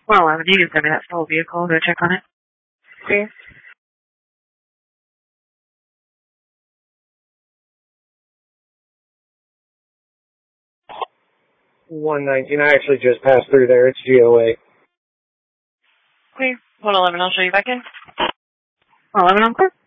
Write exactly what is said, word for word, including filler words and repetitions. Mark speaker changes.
Speaker 1: Well, eleven, you can send me that full vehicle. Go check on it.
Speaker 2: Clear. one nineteen, I actually just passed through there. It's G O A.
Speaker 1: Clear. one eleven, I'll show you back in. one eleven, I'm clear.